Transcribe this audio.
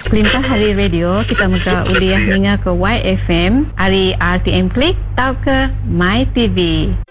Kelimpah Hari Radio kita muka uliah ninga ke YFM, hari RTM Klik, tau ke My TV.